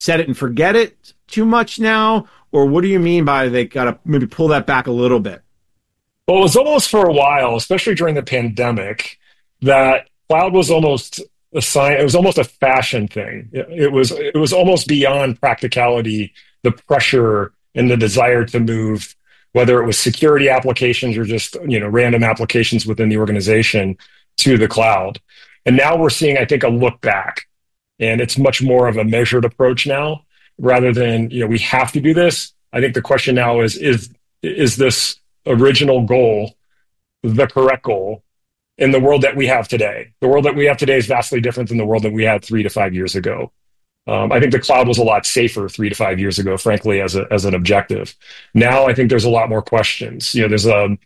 set it and forget it too much now? Or what do you mean by they got to maybe pull that back a little bit? Well, it was almost for a while, especially during the pandemic, that cloud was almost a sign. It was almost a fashion thing. It was almost beyond practicality, the pressure and the desire to move, whether it was security applications or just random applications within the organization to the cloud. And now we're seeing, I think, a look back, and it's much more of a measured approach now rather than we have to do this. I think the question now is this original goal the correct goal in the world that we have today? The world that we have today is vastly different than the world that we had 3 to 5 years ago. I think the cloud was a lot safer 3 to 5 years ago, frankly, as an objective. Now I think there's a lot more questions. There's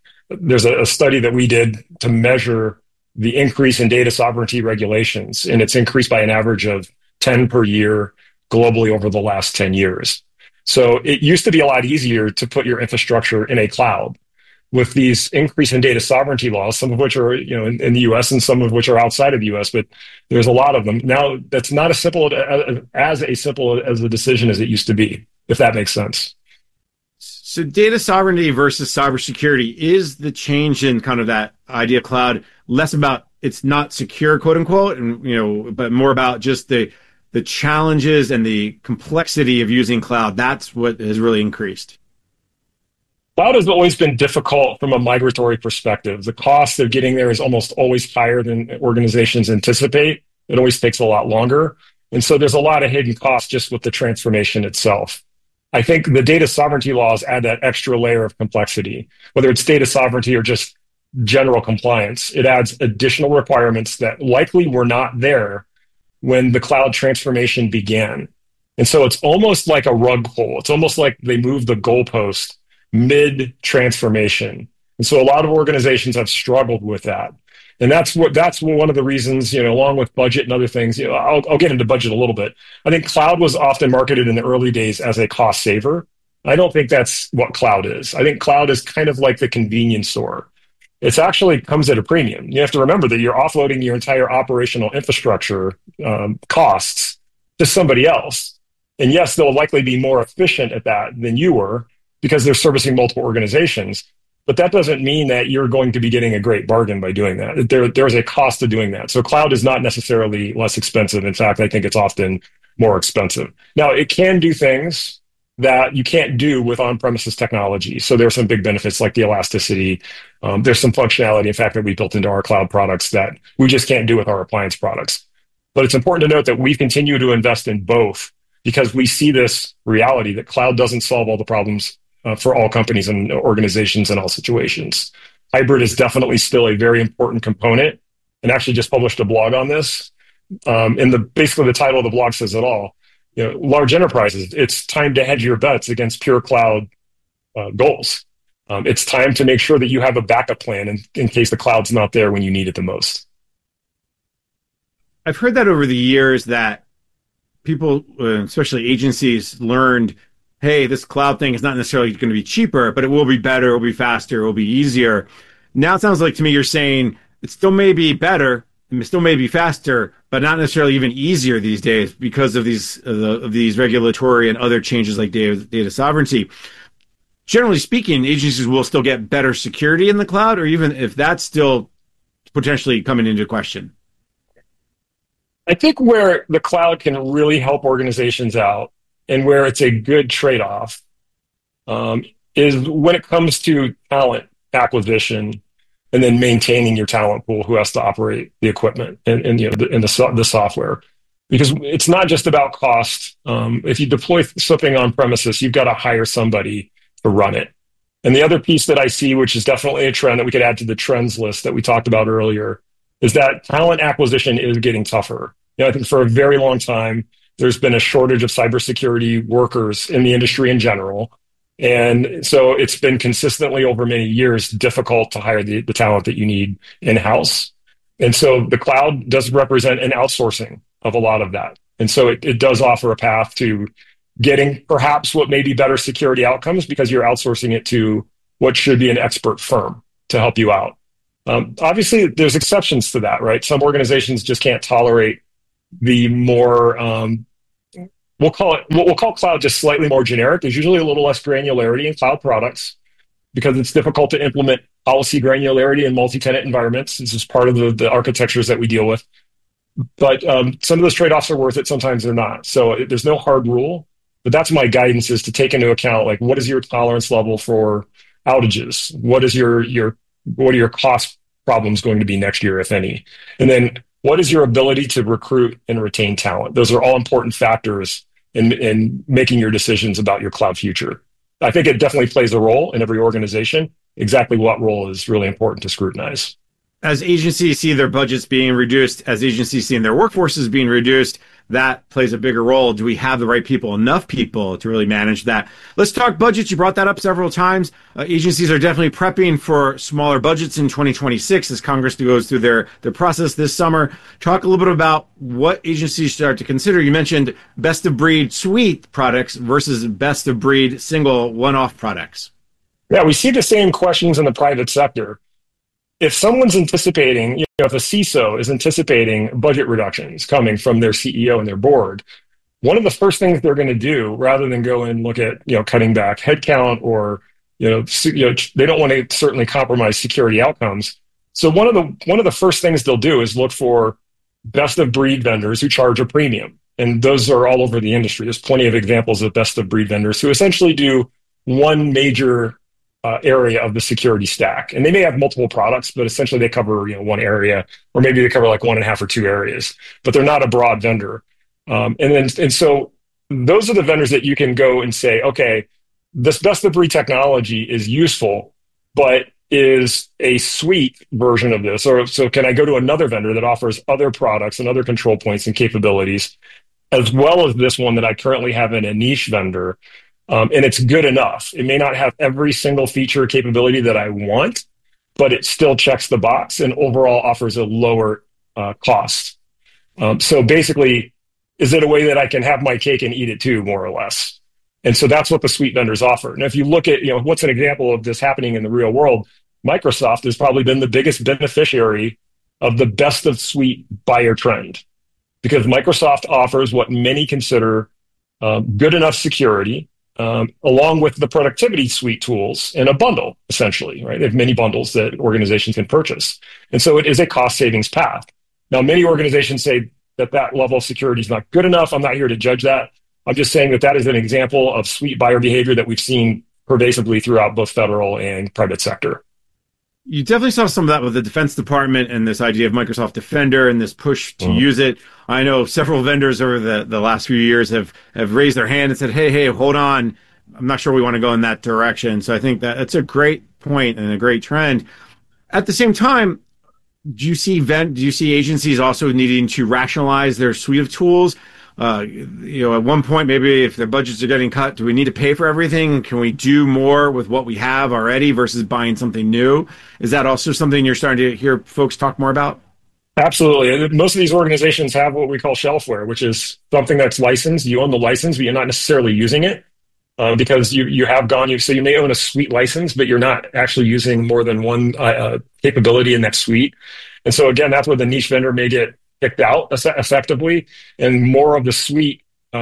a study that we did to measure the increase in data sovereignty regulations, and it's increased by an average of 10 per year globally over the last 10 years. So it used to be a lot easier to put your infrastructure in a cloud. With these increase in data sovereignty laws, some of which are in the U.S. and some of which are outside of the U.S., but there's a lot of them now. That's not as simple as a decision as it used to be, if that makes sense. So, data sovereignty versus cybersecurity, is the change in kind of that idea of cloud less about it's not secure, quote unquote, and but more about just the challenges and the complexity of using cloud? That's what has really increased. Cloud has always been difficult from a migratory perspective. The cost of getting there is almost always higher than organizations anticipate. It always takes a lot longer. And so there's a lot of hidden costs just with the transformation itself. I think the data sovereignty laws add that extra layer of complexity, whether it's data sovereignty or just general compliance. It adds additional requirements that likely were not there when the cloud transformation began. And so it's almost like a rug pull. It's almost like they moved the goalpost mid-transformation. And so a lot of organizations have struggled with that. And that's one of the reasons, along with budget and other things, I'll get into budget a little bit. I think cloud was often marketed in the early days as a cost saver. I don't think that's what cloud is. I think cloud is kind of like the convenience store. It actually comes at a premium. You have to remember that you're offloading your entire operational infrastructure costs to somebody else. And yes, they'll likely be more efficient at that than you were, because they're servicing multiple organizations. But that doesn't mean that you're going to be getting a great bargain by doing that. There's a cost to doing that. So cloud is not necessarily less expensive. In fact, I think it's often more expensive. Now, it can do things that you can't do with on-premises technology. So there are some big benefits like the elasticity. There's some functionality, in fact, that we built into our cloud products that we just can't do with our appliance products. But it's important to note that we continue to invest in both because we see this reality that cloud doesn't solve all the problems for all companies and organizations in all situations. Hybrid is definitely still a very important component, and actually just published a blog on this. Basically the title of the blog says it all. Large enterprises, it's time to hedge your bets against pure cloud goals. It's time to make sure that you have a backup plan in case the cloud's not there when you need it the most. I've heard that over the years that people, especially agencies, learned, hey, this cloud thing is not necessarily going to be cheaper, but it will be better, it will be faster, it will be easier. Now it sounds like to me you're saying it still may be better, it still may be faster, but not necessarily even easier these days because of these regulatory and other changes like data sovereignty. Generally speaking, agencies will still get better security in the cloud, or even if that's still potentially coming into question. I think where the cloud can really help organizations out and where it's a good trade-off is when it comes to talent acquisition and then maintaining your talent pool who has to operate the equipment and the software. Because it's not just about cost. If you deploy something on premises, you've got to hire somebody to run it. And the other piece that I see, which is definitely a trend that we could add to the trends list that we talked about earlier, is that talent acquisition is getting tougher. I think for a very long time, there's been a shortage of cybersecurity workers in the industry in general. And so it's been consistently over many years difficult to hire the talent that you need in-house. And so the cloud does represent an outsourcing of a lot of that. And so it does offer a path to getting perhaps what may be better security outcomes because you're outsourcing it to what should be an expert firm to help you out. Obviously, there's exceptions to that, right? Some organizations just can't tolerate the more we'll call cloud just slightly more generic. There's usually a little less granularity in cloud products because it's difficult to implement policy granularity in multi-tenant environments. This is part of the architectures that we deal with. But some of those trade-offs are worth it. Sometimes they're not. So there's no hard rule. But that's my guidance, is to take into account, like, what is your tolerance level for outages? What are your cost problems going to be next year, if any? And then what is your ability to recruit and retain talent? Those are all important factors in making your decisions about your cloud future. I think it definitely plays a role in every organization. Exactly what role is really important to scrutinize. As agencies see their budgets being reduced, as agencies see their workforces being reduced, that plays a bigger role. Do we have the right people, enough people to really manage that? Let's talk budgets. You brought that up several times. Agencies are definitely prepping for smaller budgets in 2026 as Congress goes through their process this summer. Talk a little bit about what agencies start to consider. You mentioned best of breed suite products versus best of breed single one-off products. Yeah, we see the same questions in the private sector. If someone's anticipating, if a CISO is anticipating budget reductions coming from their CEO and their board, one of the first things they're going to do, rather than go and look at, cutting back headcount or, they don't want to certainly compromise security outcomes. So one of the first things they'll do is look for best of breed vendors who charge a premium. And those are all over the industry. There's plenty of examples of best of breed vendors who essentially do one major area of the security stack. And they may have multiple products, but essentially they cover one area, or maybe they cover like 1.5 or 2 areas, but they're not a broad vendor. And so those are the vendors that you can go and say, okay, this best of breed technology is useful, but is a suite version of this. Or so can I go to another vendor that offers other products and other control points and capabilities, as well as this one that I currently have in a niche vendor? And it's good enough. It may not have every single feature or capability that I want, but it still checks the box and overall offers a lower cost. So basically, is it a way that I can have my cake and eat it too, more or less? And so that's what the suite vendors offer. Now, if you look at, what's an example of this happening in the real world, Microsoft has probably been the biggest beneficiary of the best of suite buyer trend, because Microsoft offers what many consider good enough security, along with the productivity suite tools in a bundle, essentially, right? They have many bundles that organizations can purchase. And so it is a cost savings path. Now, many organizations say that level of security is not good enough. I'm not here to judge that. I'm just saying that is an example of suite buyer behavior that we've seen pervasively throughout both federal and private sector. You definitely saw some of that with the Defense Department and this idea of Microsoft Defender and this push to use it. I know several vendors over the last few years have raised their hand and said, hey, hold on. I'm not sure we want to go in that direction. So I think that it's a great point and a great trend. At the same time, do you see agencies also needing to rationalize their suite of tools? At one point, maybe if their budgets are getting cut, do we need to pay for everything? Can we do more with what we have already versus buying something new? Is that also something you're starting to hear folks talk more about? Absolutely. Most of these organizations have what we call shelfware, which is something that's licensed. You own the license, but you're not necessarily using it because you have gone. So you may own a suite license, but you're not actually using more than one capability in that suite. And so again, that's where the niche vendor may get kicked out effectively, and more of the suite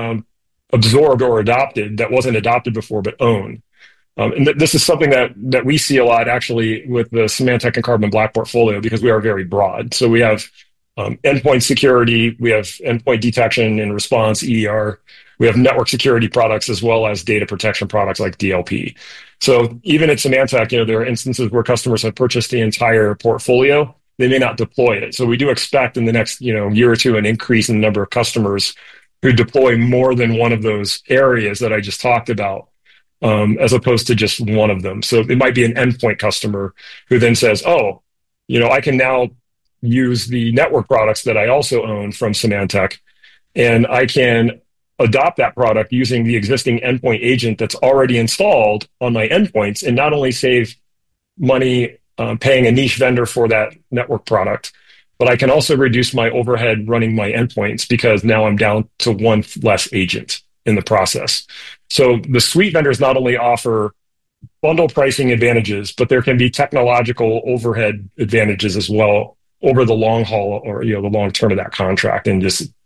absorbed or adopted that wasn't adopted before but owned. And this is something that we see a lot actually with the Symantec and Carbon Black portfolio, because we are very broad. So we have endpoint security, we have endpoint detection and response, EDR, we have network security products, as well as data protection products like DLP. So even at Symantec, there are instances where customers have purchased the entire portfolio. They may not deploy it. So we do expect in the next year or two an increase in the number of customers who deploy more than one of those areas that I just talked about, as opposed to just one of them. So it might be an endpoint customer who then says, I can now use the network products that I also own from Symantec, and I can adopt that product using the existing endpoint agent that's already installed on my endpoints, and not only save money paying a niche vendor for that network product, but I can also reduce my overhead running my endpoints because now I'm down to one less agent in the process. So the suite vendors not only offer bundle pricing advantages, but there can be technological overhead advantages as well over the long haul, or the long term of that contract, and just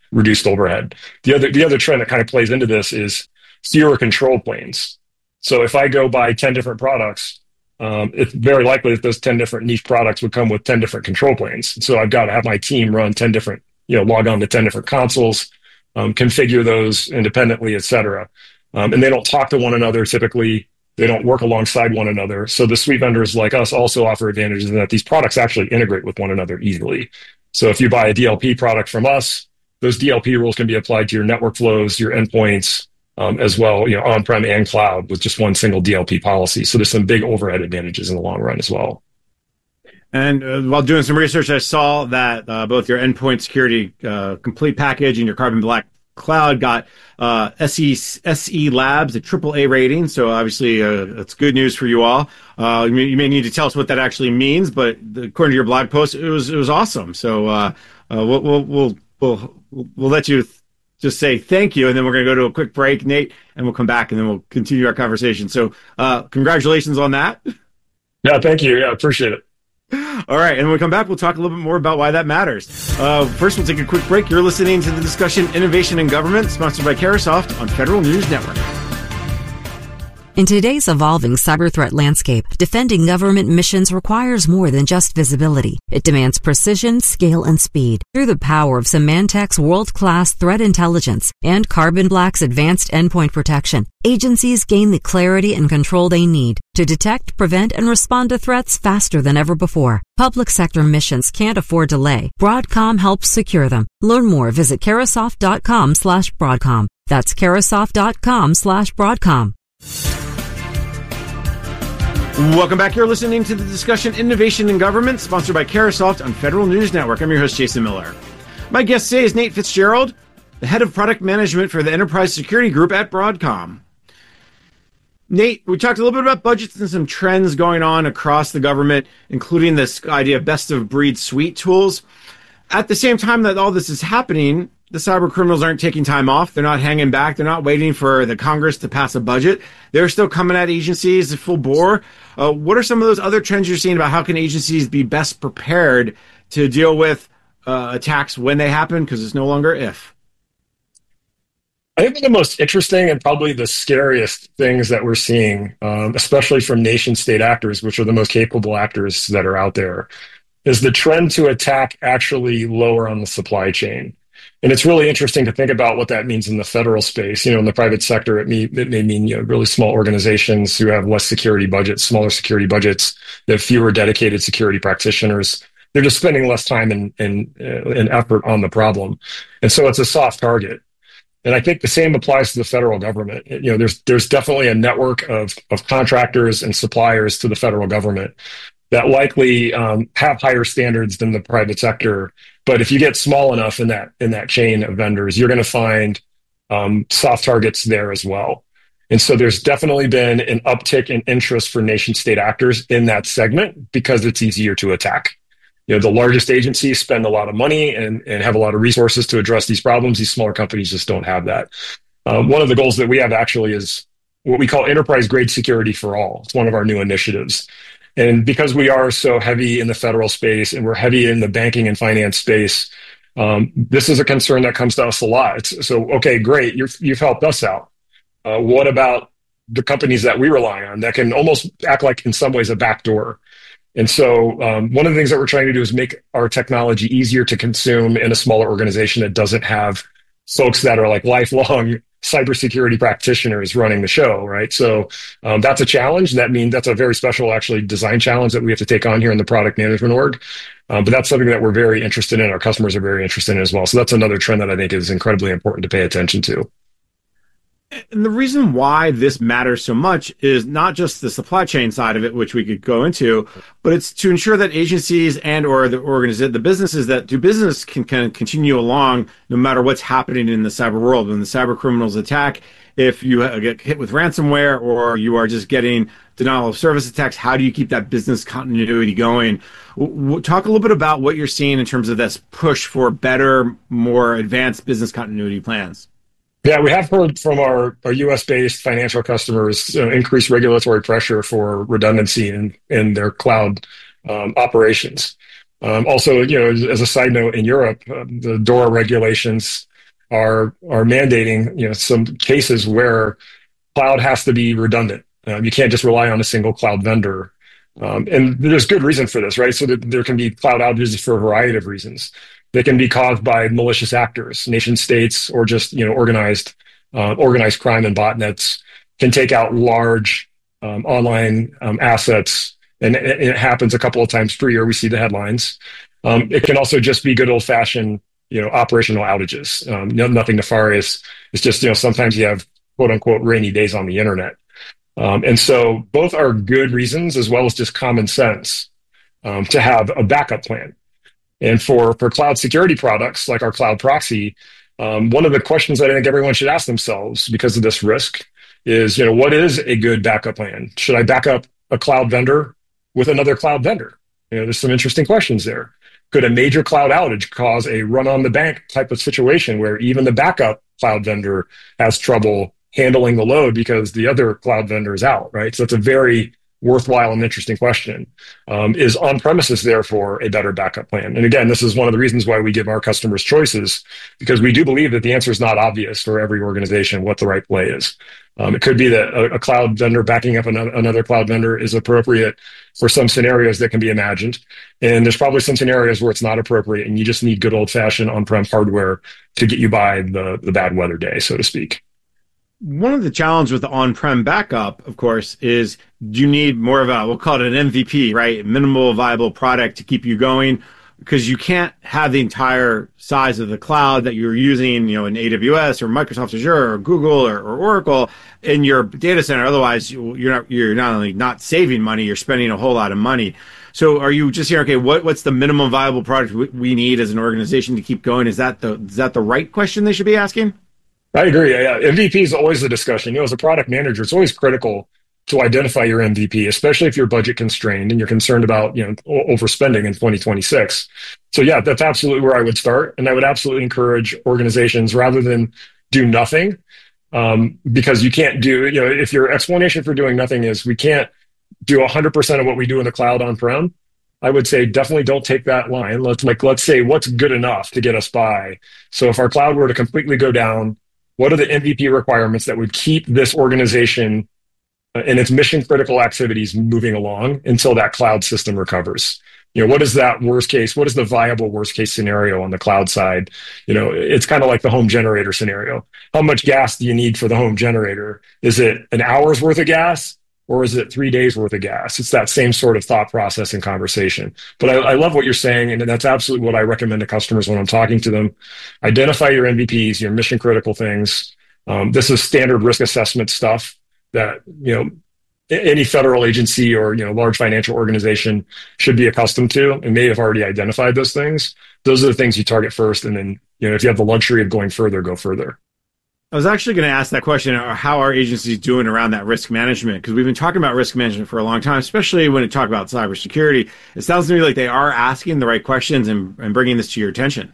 reduced overhead. The other trend that kind of plays into this is fewer control planes. So if I go buy 10 different products, it's very likely that those 10 different niche products would come with 10 different control planes. So I've got to have my team run 10 different, log on to 10 different consoles, configure those independently, et cetera. And they don't talk to one another typically. They don't work alongside one another. So the suite vendors like us also offer advantages in that these products actually integrate with one another easily. So if you buy a DLP product from us, those DLP rules can be applied to your network flows, your endpoints, as well, on-prem and cloud with just one single DLP policy. So there's some big overhead advantages in the long run as well. And while doing some research, I saw that both your endpoint security complete package and your Carbon Black Cloud got SE Labs a AAA rating. So obviously, it's good news for you all. You may need to tell us what that actually means, but according to your blog post, it was awesome. So we'll let you just say thank you, and then we're going to go to a quick break, Nate, and we'll come back, and then we'll continue our conversation. So congratulations on that. Yeah, thank you. Yeah, appreciate it. All right, and when we come back, we'll talk a little bit more about why that matters. First, we'll take a quick break. You're listening to the discussion Innovation in Government, sponsored by Carahsoft on Federal News Network. In today's evolving cyber threat landscape, defending government missions requires more than just visibility. It demands precision, scale, and speed. Through the power of Symantec's world-class threat intelligence and Carbon Black's advanced endpoint protection, agencies gain the clarity and control they need to detect, prevent, and respond to threats faster than ever before. Public sector missions can't afford delay. Broadcom helps secure them. Learn more. Visit Carahsoft.com/Broadcom. That's Carahsoft.com/Broadcom. Welcome back. You're listening to the discussion Innovation in Government, sponsored by Carahsoft on Federal News Network. I'm your host, Jason Miller. My guest today is Nate Fitzgerald, the head of product management for the Enterprise Security Group at Broadcom. Nate, we talked a little bit about budgets and some trends going on across the government, including this idea of best-of-breed suite tools. At the same time that all this is happening, the cyber criminals aren't taking time off. They're not hanging back. They're not waiting for the Congress to pass a budget. They're still coming at agencies full bore. What are some of those other trends you're seeing about how can agencies be best prepared to deal with attacks when they happen? Because it's no longer if. I think the most interesting and probably the scariest things that we're seeing, especially from nation state actors, which are the most capable actors that are out there, is the trend to attack actually lower on the supply chain. And it's really interesting to think about what that means in the federal space. In the private sector, it may mean really small organizations who have less security budgets, smaller security budgets. They have fewer dedicated security practitioners. They're just spending less time and effort on the problem, and so it's a soft target. And I think the same applies to the federal government. There's definitely a network of contractors and suppliers to the federal government that likely have higher standards than the private sector. But if you get small enough in that chain of vendors, you're going to find soft targets there as well. And so there's definitely been an uptick in interest for nation state actors in that segment because it's easier to attack. The largest agencies spend a lot of money and have a lot of resources to address these problems. These smaller companies just don't have that. One of the goals that we have actually is what we call enterprise grade security for all. It's one of our new initiatives. And because we are so heavy in the federal space and we're heavy in the banking and finance space, this is a concern that comes to us a lot. So, okay, great, you've helped us out. What about the companies that we rely on that can almost act like, in some ways, a backdoor? And so one of the things that we're trying to do is make our technology easier to consume in a smaller organization that doesn't have folks that are like lifelong cybersecurity practitioners running the show, right? So that's a challenge. That's a very special, actually, design challenge that we have to take on here in the product management org. But that's something that we're very interested in. Our customers are very interested in as well. So that's another trend that I think is incredibly important to pay attention to. And the reason why this matters so much is not just the supply chain side of it, which we could go into, but it's to ensure that agencies and or the businesses that do business can continue along no matter what's happening in the cyber world. When the cyber criminals attack, if you get hit with ransomware or you are just getting denial of service attacks, how do you keep that business continuity going? Talk a little bit about what you're seeing in terms of this push for better, more advanced business continuity plans. Yeah, we have heard from our U.S.-based financial customers increased regulatory pressure for redundancy in their cloud operations. Also, as a side note, in Europe, the DORA regulations are mandating, some cases where cloud has to be redundant. You can't just rely on a single cloud vendor. And there's good reason for this, right? So that there can be cloud outages for a variety of reasons. They can be caused by malicious actors, nation states, or just organized crime and botnets can take out large online assets, and it happens a couple of times per year. We see the headlines. It can also just be good old-fashioned, operational outages. Nothing nefarious. It's just sometimes you have quote unquote rainy days on the internet. And so both are good reasons as well as just common sense to have a backup plan. And for cloud security products like our cloud proxy, one of the questions that I think everyone should ask themselves because of this risk is, what is a good backup plan? Should I back up a cloud vendor with another cloud vendor? There's some interesting questions there. Could a major cloud outage cause a run on the bank type of situation where even the backup cloud vendor has trouble handling the load because the other cloud vendor is out, right? So it's a very worthwhile and interesting question. Is on-premises therefore a better backup plan? And again, this is one of the reasons why we give our customers choices, because we do believe that the answer is not obvious for every organization what the right play is. It could be that a cloud vendor backing up another cloud vendor is appropriate for some scenarios that can be imagined. And there's probably some scenarios where it's not appropriate and you just need good old-fashioned on-prem hardware to get you by the bad weather day, so to speak. One of the challenges with the on-prem backup, of course, is you need more of we'll call it an MVP, right? Minimal viable product to keep you going, because you can't have the entire size of the cloud that you're using, in AWS or Microsoft Azure or Google or Oracle in your data center. Otherwise, you're not only not saving money, you're spending a whole lot of money. So are you just here, okay, what's the minimum viable product we need as an organization to keep going? Is that the right question they should be asking? I agree. Yeah. MVP is always the discussion. As a product manager, it's always critical to identify your MVP, especially if you're budget constrained and you're concerned about, overspending in 2026. So yeah, that's absolutely where I would start. And I would absolutely encourage organizations rather than do nothing, because you can't do, if your explanation for doing nothing is we can't do 100% of what we do in the cloud on-prem, I would say definitely don't take that line. Let's say what's good enough to get us by. So if our cloud were to completely go down, what are the MVP requirements that would keep this organization and its mission critical activities moving along until that cloud system recovers? What is that worst case? What is the viable worst case scenario on the cloud side? It's kind of like the home generator scenario. How much gas do you need for the home generator? Is it an hour's worth of gas? Or is it 3 days worth of gas? It's that same sort of thought process and conversation. But I love what you're saying, and that's absolutely what I recommend to customers when I'm talking to them. Identify your MVPs, your mission critical things. This is standard risk assessment stuff that any federal agency or large financial organization should be accustomed to and may have already identified those things. Those are the things you target first, and then if you have the luxury of going further, go further. I was actually going to ask that question, how are agencies doing around that risk management? Because we've been talking about risk management for a long time, especially when we talk about cybersecurity. It sounds to me like they are asking the right questions and bringing this to your attention.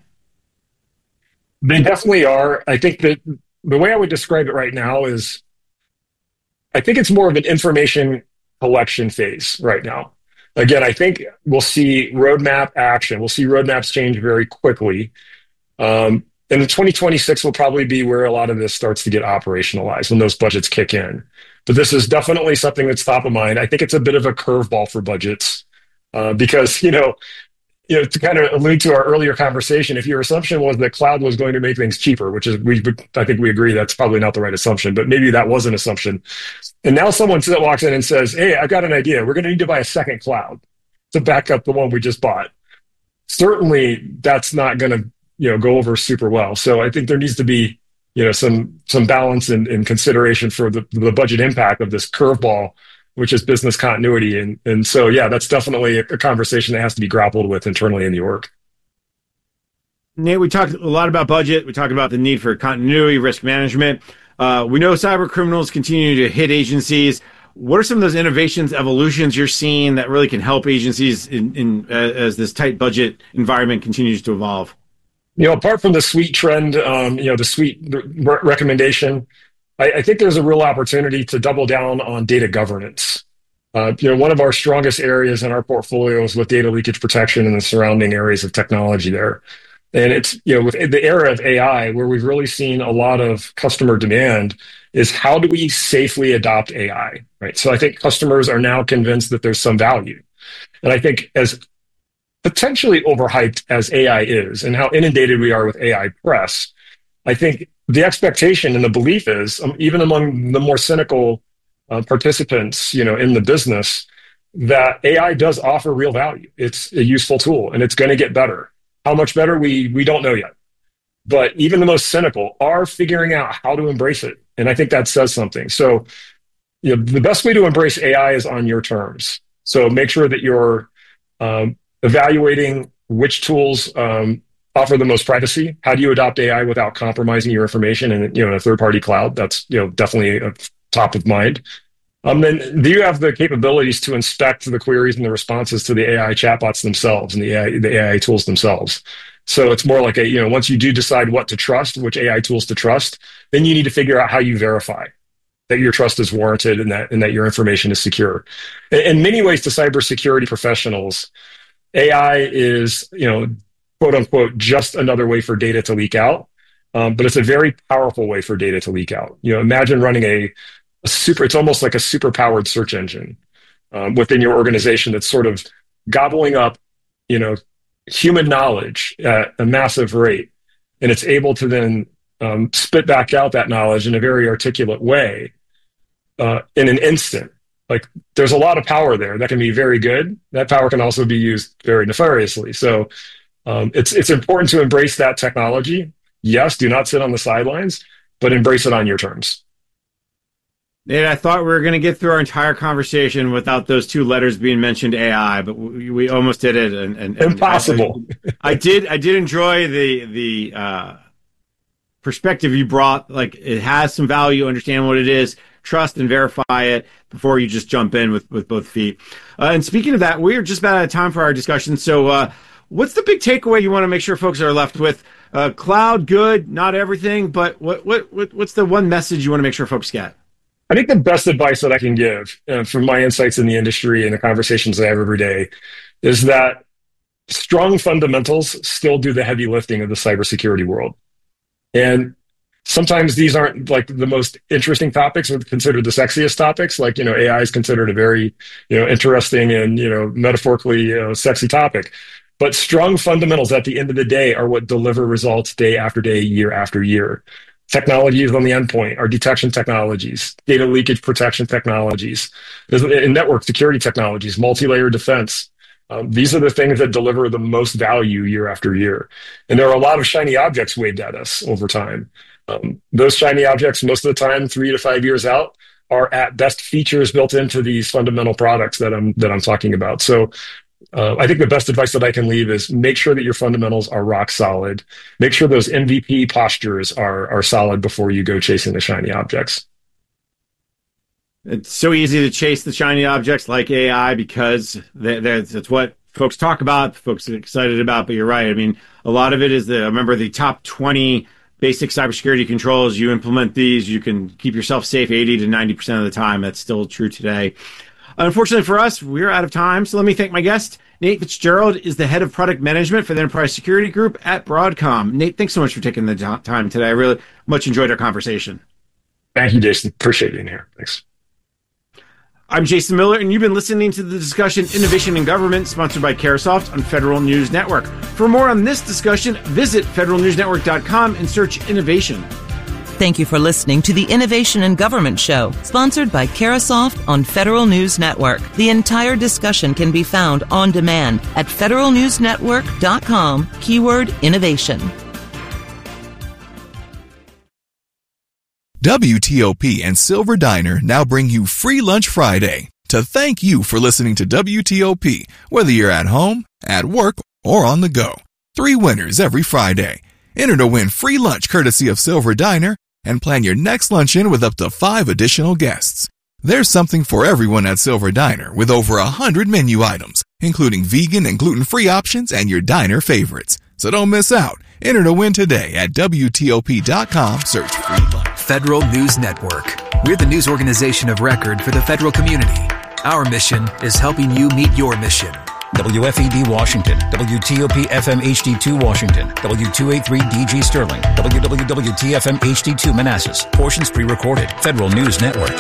They definitely are. I think that the way I would describe it right now is I think it's more of an information collection phase right now. Again, I think we'll see roadmap action. We'll see roadmaps change very quickly. And in 2026 will probably be where a lot of this starts to get operationalized when those budgets kick in. But this is definitely something that's top of mind. I think it's a bit of a curveball for budgets because, to kind of allude to our earlier conversation, if your assumption was that cloud was going to make things cheaper, which is, I think we agree that's probably not the right assumption, but maybe that was an assumption. And now someone walks in and says, hey, I've got an idea. We're going to need to buy a second cloud to back up the one we just bought. Certainly, that's not going to go over super well. So I think there needs to be, some balance and consideration for the budget impact of this curveball, which is business continuity. And so, yeah, that's definitely a conversation that has to be grappled with internally in the org. Nate, we talked a lot about budget. We talked about the need for continuity, risk management. We know cyber criminals continue to hit agencies. What are some of those innovations, evolutions you're seeing that really can help agencies as this tight budget environment continues to evolve? Apart from the suite trend, the suite recommendation, I think there's a real opportunity to double down on data governance. One of our strongest areas in our portfolio is with data leakage protection and the surrounding areas of technology there. And it's, with the era of AI, where we've really seen a lot of customer demand is how do we safely adopt AI, right? So I think customers are now convinced that there's some value. And I think as potentially overhyped as AI is and how inundated we are with AI press, I think the expectation and the belief is, even among the more cynical participants, in the business, that AI does offer real value. It's a useful tool and it's going to get better. How much better, we don't know yet. But even the most cynical are figuring out how to embrace it. And I think that says something. So, the best way to embrace AI is on your terms. So make sure that you're evaluating which tools offer the most privacy. How do you adopt AI without compromising your information in a third-party cloud? That's definitely top of mind. Then do you have the capabilities to inspect the queries and the responses to the AI chatbots themselves and the AI tools themselves? So it's more like once you do decide what to trust, which AI tools to trust, then you need to figure out how you verify that your trust is warranted and that your information is secure. In many ways, to cybersecurity professionals, AI is, quote unquote, just another way for data to leak out. But it's a very powerful way for data to leak out. Imagine running it's almost like a super powered search engine within your organization that's sort of gobbling up, human knowledge at a massive rate. And it's able to then spit back out that knowledge in a very articulate way in an instant. Like, there's a lot of power there that can be very good. That power can also be used very nefariously. So it's important to embrace that technology. Yes, do not sit on the sidelines, but embrace it on your terms. Nate, I thought we were going to get through our entire conversation without those two letters being mentioned, AI, but we almost did it. And impossible. I did enjoy the perspective you brought. Like, it has some value, understand what it is, trust and verify it before you just jump in with both feet. And speaking of that, we're just about out of time for our discussion. So what's the big takeaway you want to make sure folks are left with? Cloud, good, not everything, but what's the one message you want to make sure folks get? I think the best advice that I can give from my insights in the industry and the conversations I have every day is that strong fundamentals still do the heavy lifting of the cybersecurity world. And sometimes these aren't like the most interesting topics or considered the sexiest topics. Like, AI is considered a very, interesting and, metaphorically, sexy topic. But strong fundamentals at the end of the day are what deliver results day after day, year after year. Technologies on the endpoint, our detection technologies, data leakage protection technologies, and network security technologies, multi-layer defense. These are the things that deliver the most value year after year. And there are a lot of shiny objects waved at us over time. Those shiny objects, most of the time, 3 to 5 years out, are at best features built into these fundamental products that I'm talking about. So I think the best advice that I can leave is make sure that your fundamentals are rock solid. Make sure those MVP postures are solid before you go chasing the shiny objects. It's so easy to chase the shiny objects like AI because that's what folks talk about, folks are excited about. But you're right. I mean, a lot of it is remember the top 20 basic cybersecurity controls. You implement these, you can keep yourself safe 80 to 90% of the time. That's still true today. Unfortunately for us, we're out of time. So let me thank my guest. Nate Fitzgerald is the head of product management for the Enterprise Security Group at Broadcom. Nate, thanks so much for taking the time today. I really much enjoyed our conversation. Thank you, Jason. Appreciate being here. Thanks. I'm Jason Miller, and you've been listening to the discussion Innovation in Government, sponsored by Carahsoft on Federal News Network. For more on this discussion, visit federalnewsnetwork.com and search innovation. Thank you for listening to the Innovation in Government Show, sponsored by Carahsoft on Federal News Network. The entire discussion can be found on demand at federalnewsnetwork.com, keyword innovation. WTOP and Silver Diner now bring you Free Lunch Friday to thank you for listening to WTOP, whether you're at home, at work, or on the go. 3 winners every Friday. Enter to win free lunch courtesy of Silver Diner and plan your next luncheon with up to 5 additional guests. There's something for everyone at Silver Diner with over 100 menu items, including vegan and gluten-free options and your diner favorites. So don't miss out. Enter to win today at WTOP.com. Search free lunch. Federal News Network. We're the news organization of record for the federal community. Our mission is helping you meet your mission. WFED Washington, WTOP FM HD2 Washington, W283 DG Sterling, WWWT-FM HD2 Manassas. Portions pre-recorded. Federal News Network.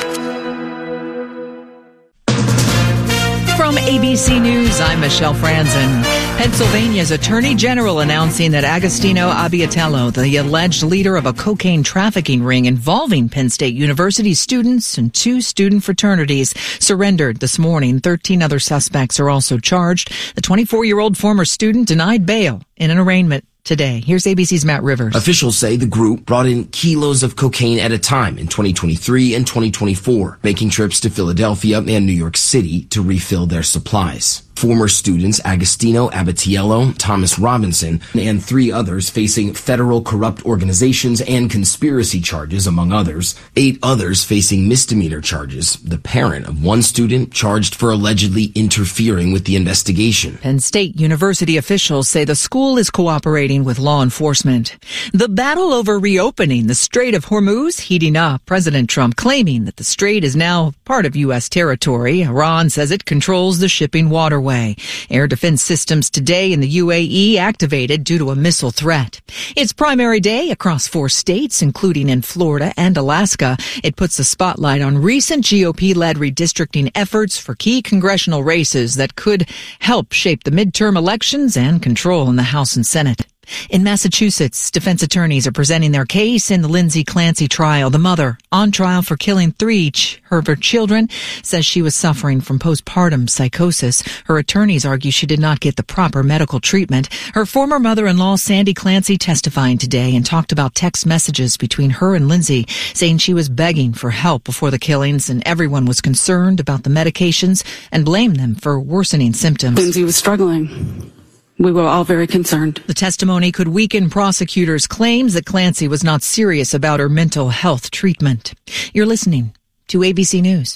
From ABC News, I'm Michelle Franzen. Pennsylvania's Attorney General announcing that Agostino Abbiatello, the alleged leader of a cocaine trafficking ring involving Penn State University students and 2 student fraternities, surrendered this morning. 13 other suspects are also charged. The 24-year-old former student denied bail in an arraignment today. Here's ABC's Matt Rivers. Officials say the group brought in kilos of cocaine at a time in 2023 and 2024, making trips to Philadelphia and New York City to refill their supplies. Former students Agostino Abbiatello, Thomas Robinson, and 3 others facing federal corrupt organizations and conspiracy charges, among others. 8 others facing misdemeanor charges. The parent of 1 student charged for allegedly interfering with the investigation. Penn State University officials say the school is cooperating with law enforcement. The battle over reopening the Strait of Hormuz heating up. President Trump claiming that the strait is now part of U.S. territory. Iran says it controls the shipping waterway. Air defense systems today in the UAE activated due to a missile threat. It's primary day across 4 states, including in Florida and Alaska. It puts the spotlight on recent GOP-led redistricting efforts for key congressional races that could help shape the midterm elections and control in the House and Senate. In Massachusetts, defense attorneys are presenting their case in the Lindsay Clancy trial. The mother, on trial for killing 3 of her children, says she was suffering from postpartum psychosis. Her attorneys argue she did not get the proper medical treatment. Her former mother-in-law, Sandy Clancy, testifying today and talked about text messages between her and Lindsay, saying she was begging for help before the killings and everyone was concerned about the medications and blamed them for worsening symptoms. Lindsay was struggling. We were all very concerned. The testimony could weaken prosecutors' claims that Clancy was not serious about her mental health treatment. You're listening to ABC News.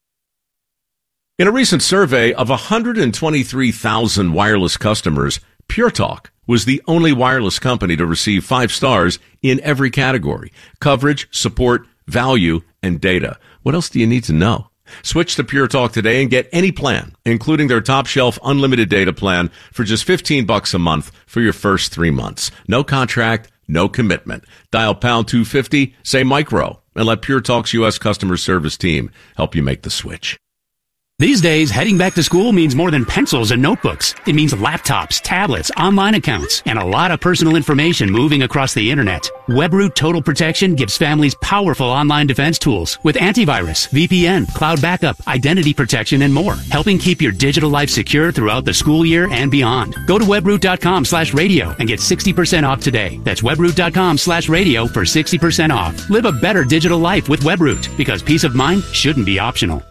In a recent survey of 123,000 wireless customers, Pure Talk was the only wireless company to receive 5 stars in every category: coverage, support, value, and data. What else do you need to know? Switch to Pure Talk today and get any plan, including their top shelf unlimited data plan for just $15 a month for your first 3 months. No contract, no commitment. Dial pound 250, say micro, and let Pure Talk's U.S. customer service team help you make the switch. These days, heading back to school means more than pencils and notebooks. It means laptops, tablets, online accounts, and a lot of personal information moving across the internet. WebRoot Total Protection gives families powerful online defense tools with antivirus, VPN, cloud backup, identity protection, and more, helping keep your digital life secure throughout the school year and beyond. Go to webroot.com/radio and get 60% off today. That's webroot.com/radio for 60% off. Live a better digital life with WebRoot, because peace of mind shouldn't be optional.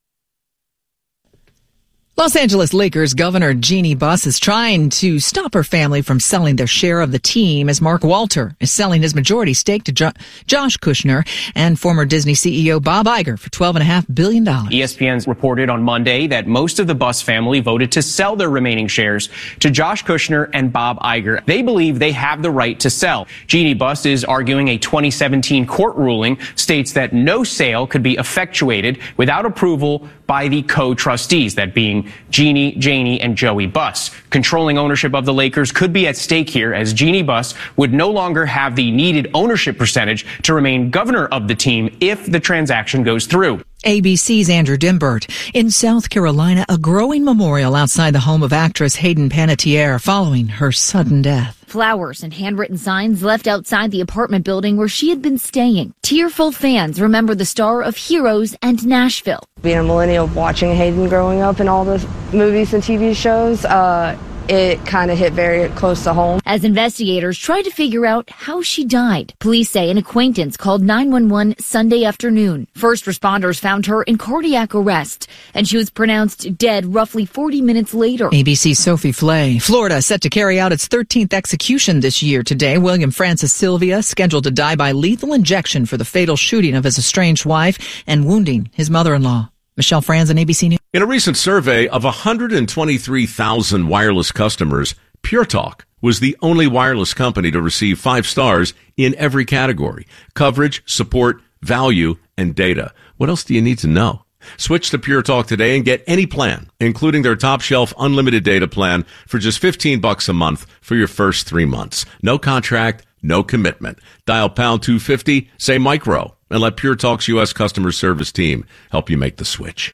Los Angeles Lakers Governor Jeannie Buss is trying to stop her family from selling their share of the team as Mark Walter is selling his majority stake to Josh Kushner and former Disney CEO Bob Iger for $12.5 billion. ESPN's reported on Monday that most of the Buss family voted to sell their remaining shares to Josh Kushner and Bob Iger. They believe they have the right to sell. Jeannie Buss is arguing a 2017 court ruling states that no sale could be effectuated without approval by the co-trustees, that being Jeannie, Janie, and Joey Buss. Controlling ownership of the Lakers could be at stake here, as Jeannie Buss would no longer have the needed ownership percentage to remain governor of the team if the transaction goes through. ABC's Andrew Dimbert. In South Carolina, a growing memorial outside the home of actress Hayden Panettiere following her sudden death. Flowers and handwritten signs left outside the apartment building where she had been staying. Tearful fans remember the star of Heroes and Nashville. Being a millennial, watching Hayden growing up in all the movies and TV shows, it kind of hit very close to home. As investigators tried to figure out how she died, police say an acquaintance called 911 Sunday afternoon. First responders found her in cardiac arrest, and she was pronounced dead roughly 40 minutes later. ABC's Sophie Flay. Florida set to carry out its 13th execution this year today. William Francis Sylvia scheduled to die by lethal injection for the fatal shooting of his estranged wife and wounding his mother-in-law. Michelle Franzen, ABC News. In a recent survey of 123,000 wireless customers, Pure Talk was the only wireless company to receive 5 stars in every category: coverage, support, value, and data. What else do you need to know? Switch to Pure Talk today and get any plan, including their top shelf unlimited data plan for just $15 a month for your first 3 months. No contract, no commitment. Dial pound 250, say micro, and let Pure Talk's U.S. customer service team help you make the switch.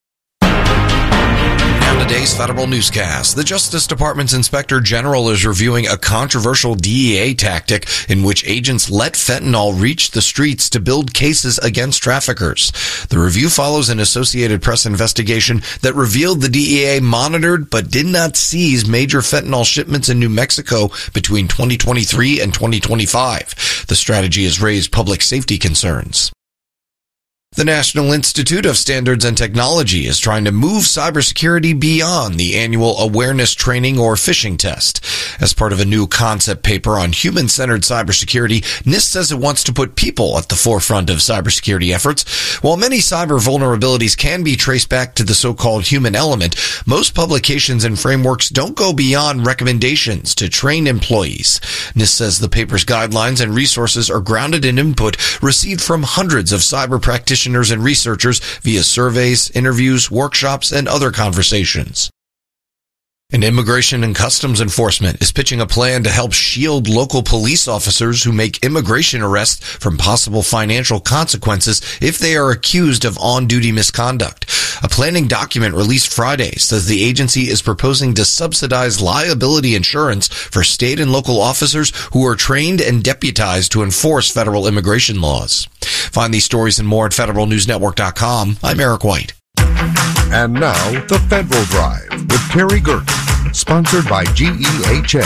On today's Federal Newscast, the Justice Department's Inspector General is reviewing a controversial DEA tactic in which agents let fentanyl reach the streets to build cases against traffickers. The review follows an Associated Press investigation that revealed the DEA monitored but did not seize major fentanyl shipments in New Mexico between 2023 and 2025. The strategy has raised public safety concerns. The National Institute of Standards and Technology is trying to move cybersecurity beyond the annual awareness training or phishing test. As part of a new concept paper on human-centered cybersecurity, NIST says it wants to put people at the forefront of cybersecurity efforts. While many cyber vulnerabilities can be traced back to the so-called human element, most publications and frameworks don't go beyond recommendations to train employees. NIST says the paper's guidelines and resources are grounded in input received from hundreds of cyber practitioners and researchers via surveys, interviews, workshops, and other conversations. And Immigration and Customs Enforcement is pitching a plan to help shield local police officers who make immigration arrests from possible financial consequences if they are accused of on-duty misconduct. A planning document released Friday says the agency is proposing to subsidize liability insurance for state and local officers who are trained and deputized to enforce federal immigration laws. Find these stories and more at federalnewsnetwork.com. I'm Eric White. And now, The Federal Drive with Terry Gerken, sponsored by GEHA.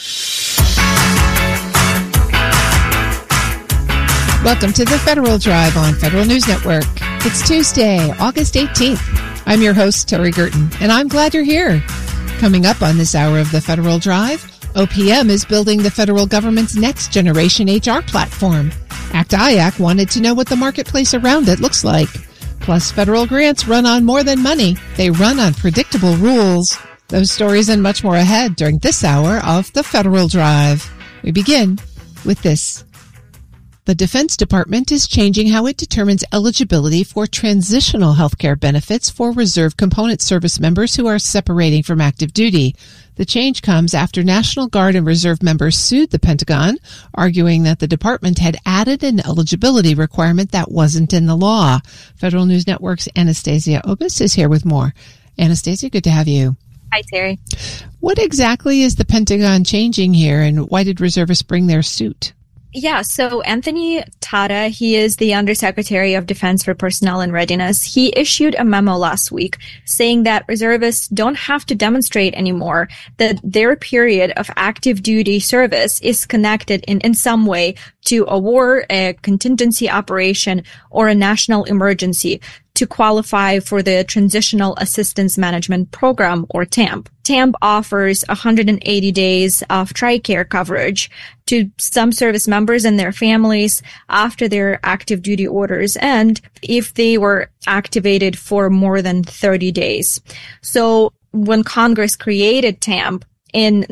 Welcome to The Federal Drive on Federal News Network. It's Tuesday, August 18th. I'm your host, Terry Gerten, and I'm glad you're here. Coming up on this hour of The Federal Drive, OPM is building the federal government's next generation HR platform. ACT-IAC wanted to know what the marketplace around it looks like. Plus, federal grants run on more than money. They run on predictable rules. Those stories and much more ahead during this hour of The Federal Drive. We begin with this. The Defense Department is changing how it determines eligibility for transitional healthcare benefits for reserve component service members who are separating from active duty. The change comes after National Guard and Reserve members sued the Pentagon, arguing that the department had added an eligibility requirement that wasn't in the law. Federal News Network's Anastasia Obis is here with more. Anastasia, good to have you. Hi, Terry. What exactly is the Pentagon changing here, and why did reservists bring their suit? Yeah, so Anthony Tata, he is the Undersecretary of Defense for Personnel and Readiness. He issued a memo last week saying that reservists don't have to demonstrate anymore that their period of active duty service is connected in some way to a war, a contingency operation, or a national emergency to qualify for the Transitional Assistance Management Program, or TAMP. TAMP offers 180 days of TRICARE coverage to some service members and their families after their active duty orders end if they were activated for more than 30 days. So when Congress created TAMP, in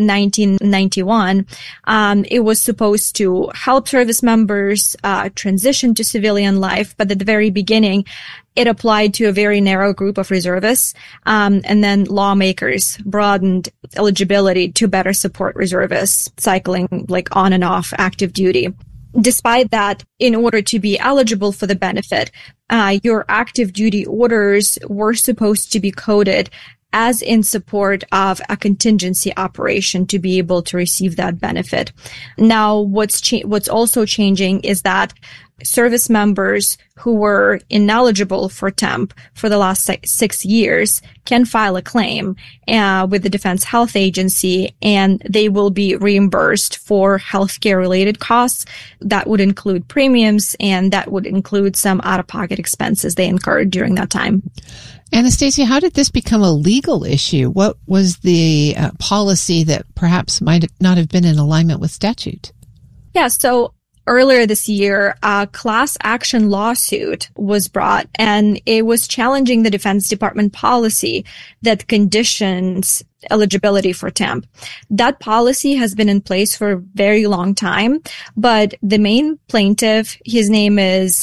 1991, it was supposed to help service members transition to civilian life, but at the very beginning, it applied to a very narrow group of reservists, and then lawmakers broadened eligibility to better support reservists cycling like on and off active duty. Despite that, in order to be eligible for the benefit, your active duty orders were supposed to be coded as in support of a contingency operation to be able to receive that benefit. Now, what's also changing is that service members who were ineligible for TAMP for the last 6 years can file a claim with the Defense Health Agency, and they will be reimbursed for healthcare related costs. That would include premiums, and that would include some out-of-pocket expenses they incurred during that time. Anastasia, how did this become a legal issue? What was the policy that perhaps might not have been in alignment with statute? Yeah, so earlier this year, a class action lawsuit was brought, and it was challenging the Defense Department policy that conditions eligibility for TAMP. That policy has been in place for a very long time, but the main plaintiff, his name is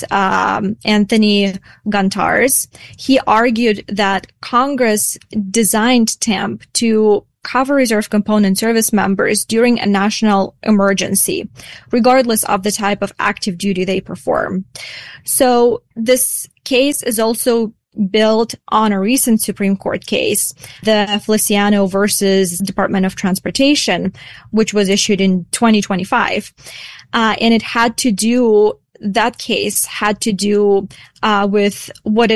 Anthony Gontars, he argued that Congress designed TAMP to cover reserve component service members during a national emergency, regardless of the type of active duty they perform. So this case is also built on a recent Supreme Court case, the Feliciano versus Department of Transportation, which was issued in 2025. And it had to do, that case had to do with what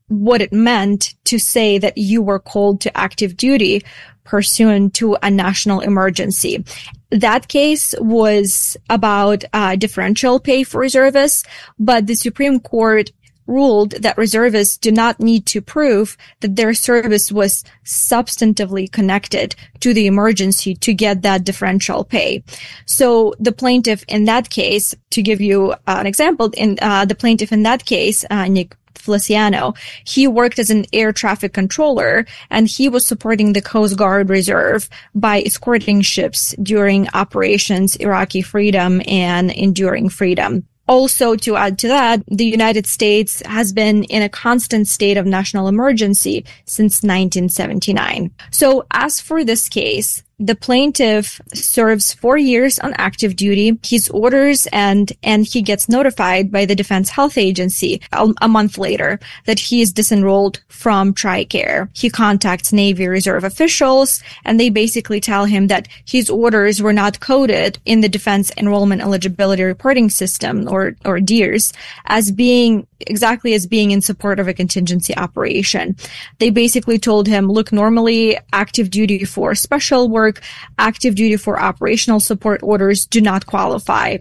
it meant to say that you were called to active duty pursuant to a national emergency. That case was about differential pay for reservists, but the Supreme Court ruled that reservists do not need to prove that their service was substantively connected to the emergency to get that differential pay. So the plaintiff in that case, to give you an example, the plaintiff in that case, Nick Feliciano, he worked as an air traffic controller, and he was supporting the Coast Guard Reserve by escorting ships during operations Iraqi Freedom and Enduring Freedom. Also, to add to that, the United States has been in a constant state of national emergency since 1979. So as for this case, the plaintiff serves 4 years on active duty. His orders and he gets notified by the Defense Health Agency a month later that he is disenrolled from TRICARE. He contacts Navy Reserve officials, and they basically tell him that his orders were not coded in the Defense Enrollment Eligibility Reporting System, or DEERS, as being in support of a contingency operation. They basically told him, look, normally active duty for special work, active duty for operational support orders do not qualify.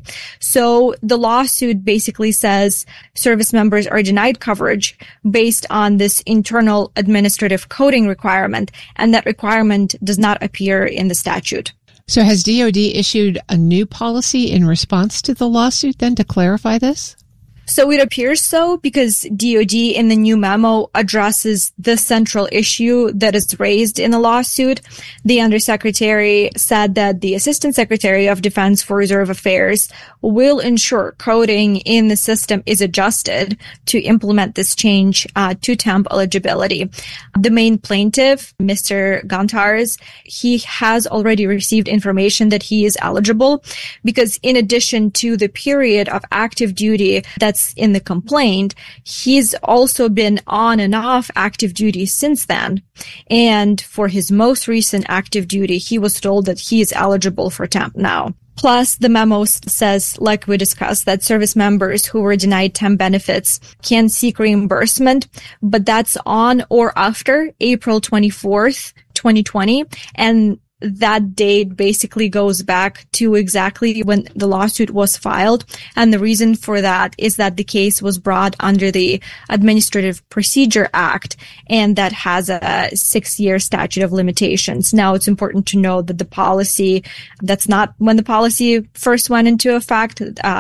So the lawsuit basically says service members are denied coverage based on this internal administrative coding requirement, and that requirement does not appear in the statute. So has DOD issued a new policy in response to the lawsuit then to clarify this? So it appears so, because DOD in the new memo addresses the central issue that is raised in the lawsuit. The Undersecretary said that the Assistant Secretary of Defense for Reserve Affairs will ensure coding in the system is adjusted to implement this change to TAMP eligibility. The main plaintiff, Mr. Gontars, he has already received information that he is eligible, because in addition to the period of active duty that's in the complaint, he's also been on and off active duty since then. And for his most recent active duty, he was told that he is eligible for TAMP now. Plus, the memo says, like we discussed, that service members who were denied TAMP benefits can seek reimbursement, but that's on or after April 24th, 2020. And that date basically goes back to exactly when the lawsuit was filed. And the reason for that is that the case was brought under the Administrative Procedure Act, and that has a 6-year statute of limitations. Now, it's important to know that the policy, that's not when the policy first went into effect.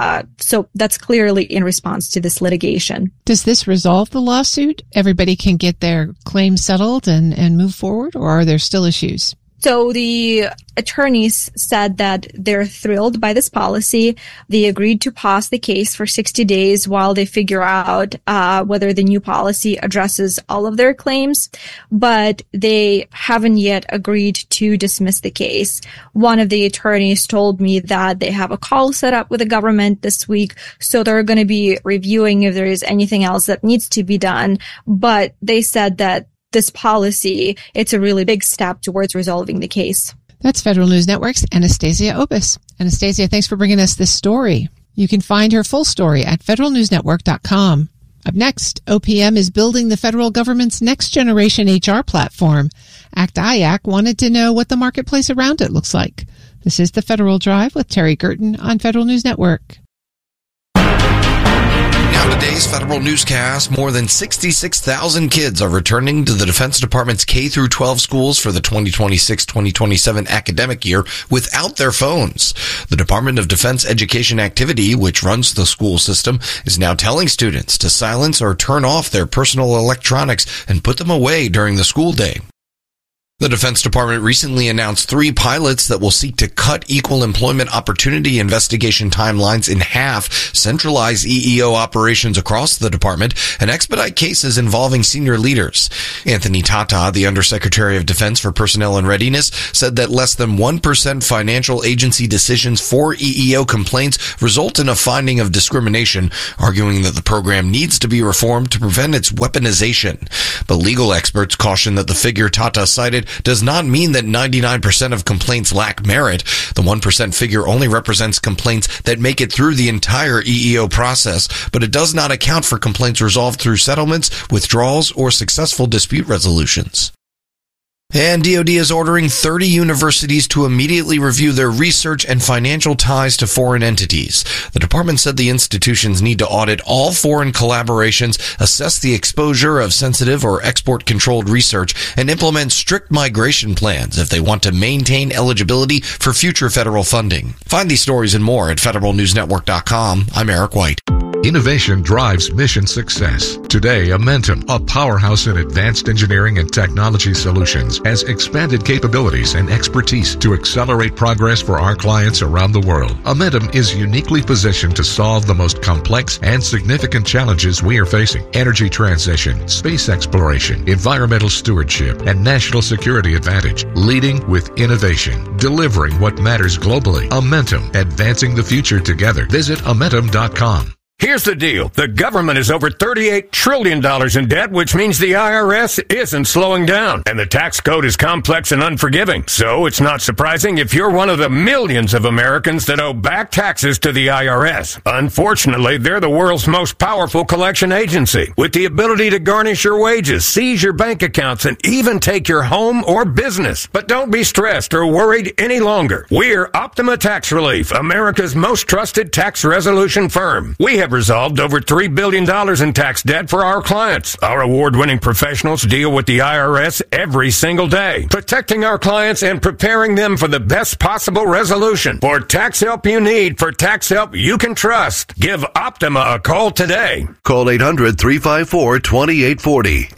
So that's clearly in response to this litigation. Does this resolve the lawsuit? Everybody can get their claim settled and move forward, or are there still issues? So the attorneys said that they're thrilled by this policy. They agreed to pause the case for 60 days while they figure out whether the new policy addresses all of their claims, but they haven't yet agreed to dismiss the case. One of the attorneys told me that they have a call set up with the government this week, so they're going to be reviewing if there is anything else that needs to be done, but they said that this policy, it's a really big step towards resolving the case. That's Federal News Network's Anastasia Obis. Anastasia, thanks for bringing us this story. You can find her full story at federalnewsnetwork.com. Up next, OPM is building the federal government's next generation HR platform. ACT-IAC wanted to know what the marketplace around it looks like. This is the Federal Drive with Terry Gerton on Federal News Network. Now Now, today's federal newscast, more than 66,000 kids are returning to the Defense Department's K-12 schools for the 2026-2027 academic year without their phones. The Department of Defense Education Activity, which runs the school system, is now telling students to silence or turn off their personal electronics and put them away during the school day. The Defense Department recently announced 3 pilots that will seek to cut equal employment opportunity investigation timelines in half, centralize EEO operations across the department, and expedite cases involving senior leaders. Anthony Tata, the Undersecretary of Defense for Personnel and Readiness, said that less than 1% financial agency decisions for EEO complaints result in a finding of discrimination, arguing that the program needs to be reformed to prevent its weaponization. But legal experts caution that the figure Tata cited does not mean that 99% of complaints lack merit. The 1% figure only represents complaints that make it through the entire EEO process, but it does not account for complaints resolved through settlements, withdrawals, or successful dispute resolutions. And DoD is ordering 30 universities to immediately review their research and financial ties to foreign entities. The department said the institutions need to audit all foreign collaborations, assess the exposure of sensitive or export-controlled research, and implement strict migration plans if they want to maintain eligibility for future federal funding. Find these stories and more at federalnewsnetwork.com. I'm Eric White. Innovation drives mission success. Today, Amentum, a powerhouse in advanced engineering and technology solutions, has expanded capabilities and expertise to accelerate progress for our clients around the world. Amentum is uniquely positioned to solve the most complex and significant challenges we are facing: energy transition, space exploration, environmental stewardship, and national security advantage. Leading with innovation, delivering what matters globally. Amentum, advancing the future together. Visit Amentum.com. Here's the deal. The government is over $38 trillion in debt, which means the IRS isn't slowing down. And the tax code is complex and unforgiving. So it's not surprising if you're one of the millions of Americans that owe back taxes to the IRS. Unfortunately, they're the world's most powerful collection agency, with the ability to garnish your wages, seize your bank accounts, and even take your home or business. But don't be stressed or worried any longer. We're Optima Tax Relief, America's most trusted tax resolution firm. We have resolved over $3 billion in tax debt for our clients. Our award-winning professionals deal with the IRS every single day, protecting our clients and preparing them for the best possible resolution. For tax help you need, for tax help you can trust, give Optima a call today. Call 800-354-2840.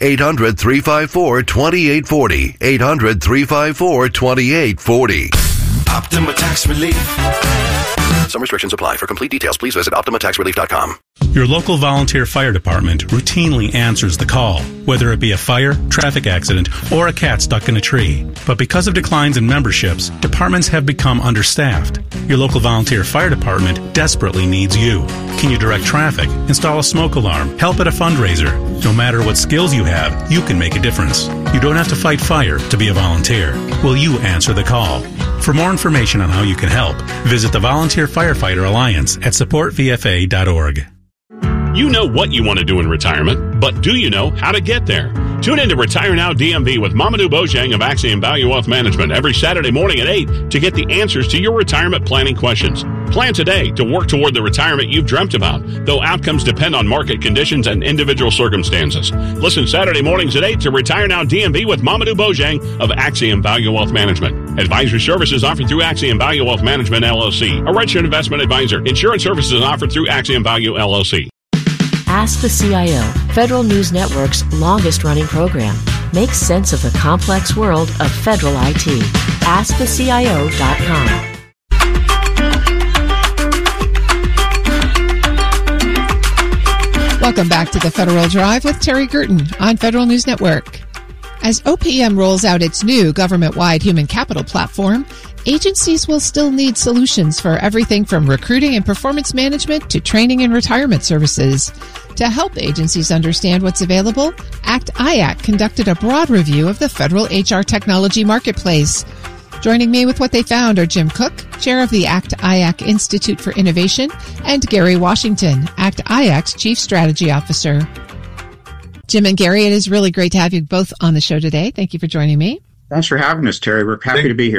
800-354-2840. 800-354-2840. Optima Tax Relief. Some restrictions apply. For complete details, please visit OptimaTaxRelief.com. Your local volunteer fire department routinely answers the call, whether it be a fire, traffic accident, or a cat stuck in a tree. But because of declines in memberships, departments have become understaffed. Your local volunteer fire department desperately needs you. Can you direct traffic, install a smoke alarm, help at a fundraiser? No matter what skills you have, you can make a difference. You don't have to fight fire to be a volunteer. Will you answer the call? For more information on how you can help, visit the Volunteer Firefighter Alliance at supportvfa.org. You know what you want to do in retirement, but do you know how to get there? Tune in to Retire Now DMV with Mamadou Bojang of Axiom Value Wealth Management every Saturday morning at 8 to get the answers to your retirement planning questions. Plan today to work toward the retirement you've dreamt about, though outcomes depend on market conditions and individual circumstances. Listen Saturday mornings at 8 to Retire Now DMV with Mamadou Bojang of Axiom Value Wealth Management. Advisory services offered through Axiom Value Wealth Management, LLC, a registered investment advisor. Insurance services offered through Axiom Value, LLC. Ask the CIO, Federal News Network's longest-running program. Make sense of the complex world of federal IT. AskTheCIO.com. Welcome back to the Federal Drive with Terry Gerton on Federal News Network. As OPM rolls out its new government-wide human capital platform, agencies will still need solutions for everything from recruiting and performance management to training and retirement services. To help agencies understand what's available, ACT-IAC conducted a broad review of the federal HR technology marketplace. Joining me with what they found are Jim Cook, chair of the ACT-IAC Institute for Innovation, and Gary Washington, ACT-IAC's chief strategy officer. Jim and Gary, it is really great to have you both on the show today. Thank you for joining me. Thanks for having us, Terry. We're happy to be here.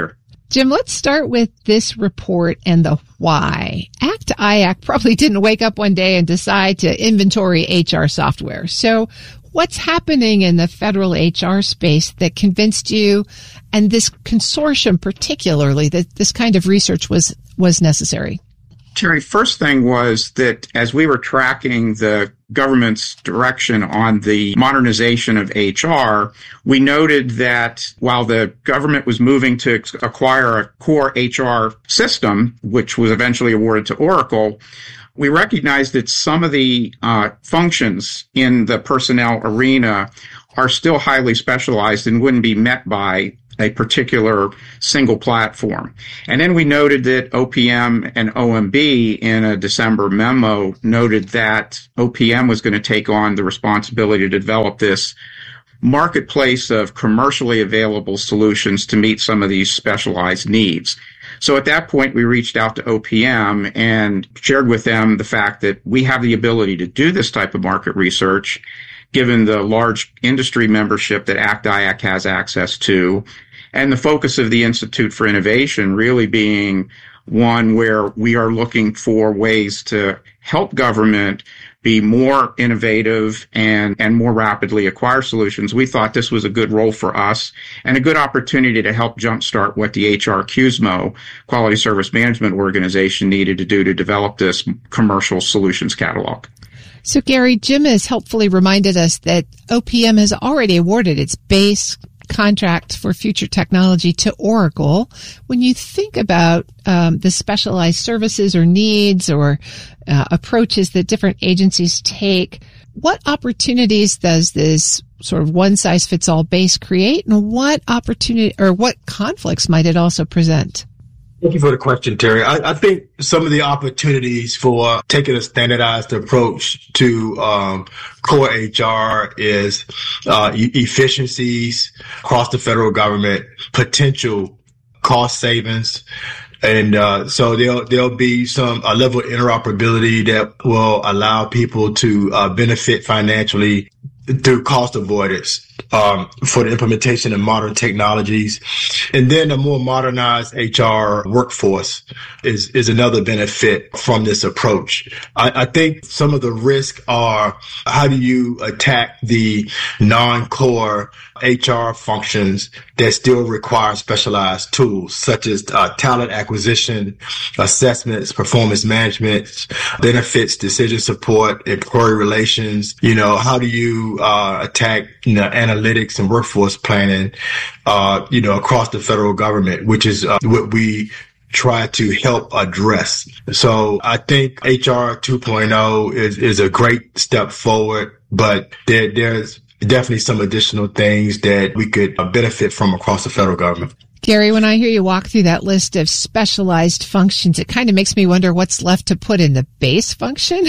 Jim, let's start with this report and the why. ACT-IAC probably didn't wake up one day and decide to inventory HR software. So what's happening in the federal HR space that convinced you, and this consortium particularly, that this kind of research was necessary? Terry, first thing was that as we were tracking the government's direction on the modernization of HR, we noted that while the government was moving to acquire a core HR system, which was eventually awarded to Oracle, we recognized that some of the functions in the personnel arena are still highly specialized and wouldn't be met by a particular single platform. And then we noted that OPM and OMB in a December memo noted that OPM was going to take on the responsibility to develop this marketplace of commercially available solutions to meet some of these specialized needs. So at that point, we reached out to OPM and shared with them the fact that we have the ability to do this type of market research, given the large industry membership that ACT-IAC has access to, and the focus of the Institute for Innovation really being one where we are looking for ways to help government be more innovative and more rapidly acquire solutions. We thought this was a good role for us and a good opportunity to help jumpstart what the HR CUSMO, Quality Service Management Organization, needed to do to develop this commercial solutions catalog. So, Gary, Jim has helpfully reminded us that OPM has already awarded its base contract for future technology to Oracle. When you think about the specialized services or needs or approaches that different agencies take, what opportunities does this sort of one-size-fits-all base create, and what opportunity or what conflicts might it also present? Thank you for the question, Terry. I think some of the opportunities for taking a standardized approach to core HR is efficiencies across the federal government, potential cost savings. And so there'll be a level of interoperability that will allow people to benefit financially through cost avoidance for the implementation of modern technologies. And then a more modernized HR workforce is another benefit from this approach. I think some of the risks are, how do you attack the non-core HR functions that still require specialized tools, such as talent acquisition, assessments, performance management, benefits, decision support, employee relations. How do you attack analytics and workforce planning across the federal government, which is what we try to help address. So I think HR 2.0 is a great step forward, but there's definitely some additional things that we could benefit from across the federal government. Gary, when I hear you walk through that list of specialized functions, it kind of makes me wonder what's left to put in the base function.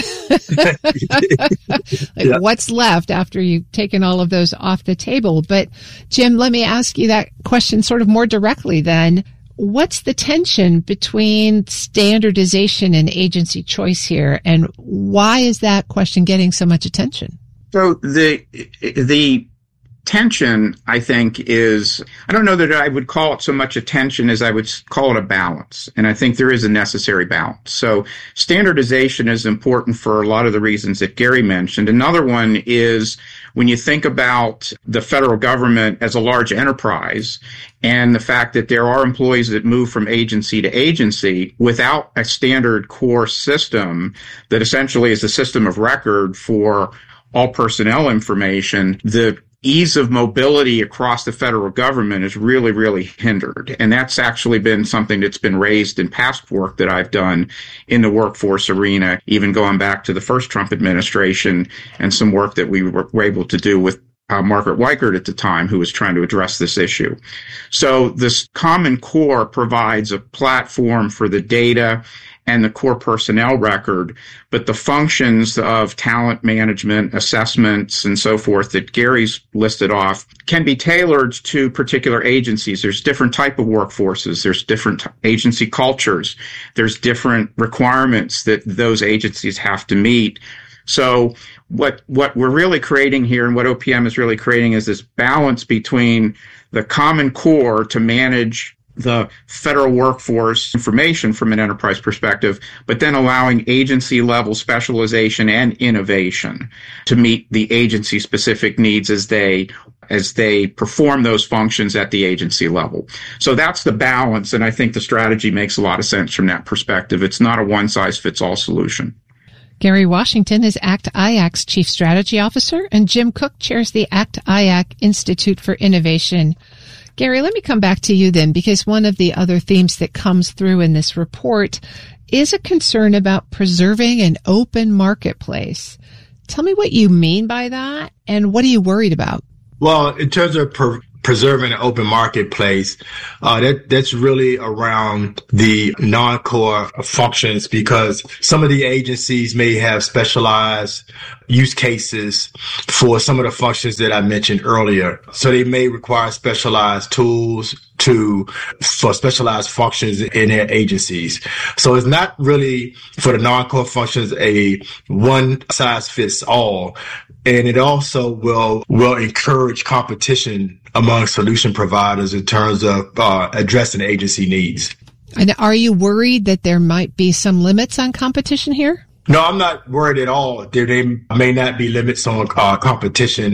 What's left after you've taken all of those off the table? But Jim, let me ask you that question sort of more directly then. What's the tension between standardization and agency choice here? And why is that question getting so much attention? So the tension, I think, is, I don't know that I would call it so much a tension as I would call it a balance. And I think there is a necessary balance. So standardization is important for a lot of the reasons that Gary mentioned. Another one is when you think about the federal government as a large enterprise and the fact that there are employees that move from agency to agency without a standard core system that essentially is a system of record for all personnel information, the ease of mobility across the federal government is really, really hindered. And that's actually been something that's been raised in past work that I've done in the workforce arena, even going back to the first Trump administration and some work that we were able to do with Margaret Weichert at the time, who was trying to address this issue. So this Common Core provides a platform for the data and the core personnel record, but the functions of talent management, assessments, and so forth that Gary's listed off can be tailored to particular agencies. There's different type of workforces. There's different agency cultures. There's different requirements that those agencies have to meet. So what we're really creating here and what OPM is really creating is this balance between the Common Core to manage the federal workforce information from an enterprise perspective, but then allowing agency level specialization and innovation to meet the agency specific needs as they perform those functions at the agency level. So that's the balance, and I think the strategy makes a lot of sense from that perspective. It's not a one-size-fits-all solution. Gary Washington is ACT-IAC's Chief Strategy Officer, and Jim Cook chairs the ACT-IAC Institute for Innovation. Gary, let me come back to you then, because one of the other themes that comes through in this report is a concern about preserving an open marketplace. Tell me what you mean by that, and what are you worried about? Well, in terms of preserving an open marketplace, that's really around the non-core functions, because some of the agencies may have specialized use cases for some of the functions that I mentioned earlier. So they may require specialized tools for specialized functions in their agencies. So it's not really for the non-core functions a one size fits all. And it also will encourage competition among solution providers in terms of addressing agency needs. And are you worried that there might be some limits on competition here? No, I'm not worried at all. There may not be limits on competition.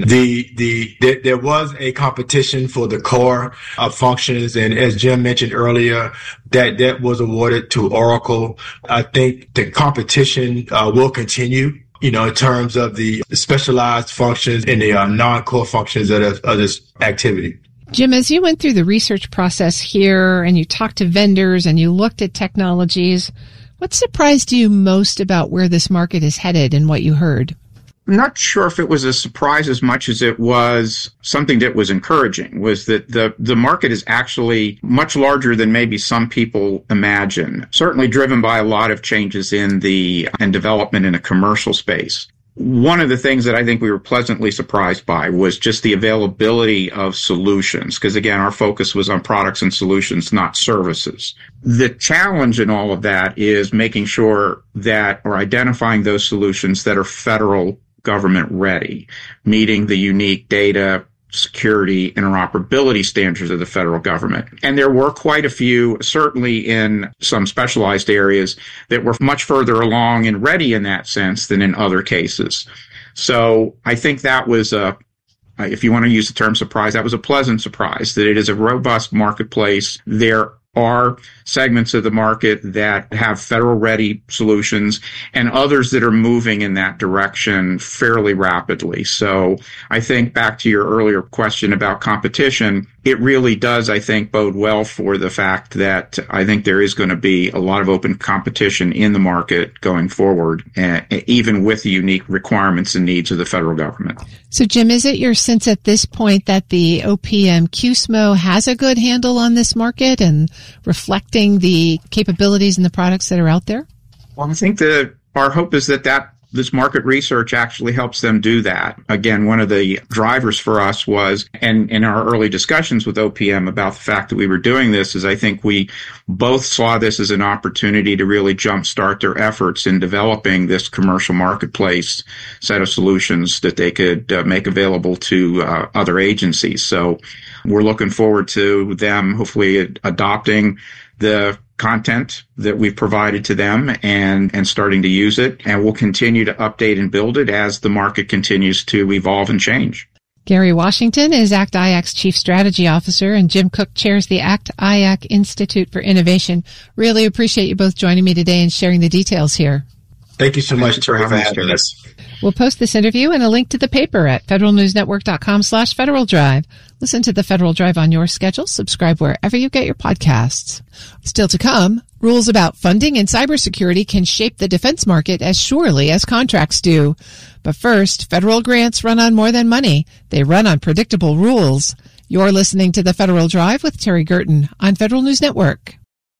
There was a competition for the core functions, and as Jim mentioned earlier, that was awarded to Oracle. I think the competition will continue, in terms of the specialized functions and the non-core functions of this activity. Jim, as you went through the research process here and you talked to vendors and you looked at technologies, what surprised you most about where this market is headed and what you heard? I'm not sure if it was a surprise as much as it was something that was encouraging, was that the market is actually much larger than maybe some people imagine, certainly driven by a lot of changes and development in a commercial space. One of the things that I think we were pleasantly surprised by was just the availability of solutions, because again, our focus was on products and solutions, not services. The challenge in all of that is making sure that or identifying those solutions that are federal government ready, meeting the unique data, security, interoperability standards of the federal government. And there were quite a few, certainly in some specialized areas, that were much further along and ready in that sense than in other cases. So I think that was if you want to use the term surprise, that was a pleasant surprise, that it is a robust marketplace. There are segments of the market that have federal-ready solutions and others that are moving in that direction fairly rapidly. So I think back to your earlier question about competition, it really does, I think, bode well for the fact that I think there is going to be a lot of open competition in the market going forward, even with the unique requirements and needs of the federal government. So, Jim, is it your sense at this point that the OPM QSMO has a good handle on this market and reflecting the capabilities and the products that are out there? Well, I think our hope is that this market research actually helps them do that. Again, one of the drivers for us was, and in our early discussions with OPM about the fact that we were doing this, is I think we both saw this as an opportunity to really jumpstart their efforts in developing this commercial marketplace set of solutions that they could make available to other agencies. So we're looking forward to them hopefully adopting the content that we've provided to them and starting to use it. And we'll continue to update and build it as the market continues to evolve and change. Gary Washington is ACT-IAC's Chief Strategy Officer, and Jim Cook chairs the ACT-IAC Institute for Innovation. Really appreciate you both joining me today and sharing the details here. Thank you so much for having us. We'll post this interview and a link to the paper at federalnewsnetwork.com/Federal Drive. Listen to the Federal Drive on your schedule. Subscribe wherever you get your podcasts. Still to come, rules about funding and cybersecurity can shape the defense market as surely as contracts do. But first, federal grants run on more than money. They run on predictable rules. You're listening to the Federal Drive with Terry Gerton on Federal News Network.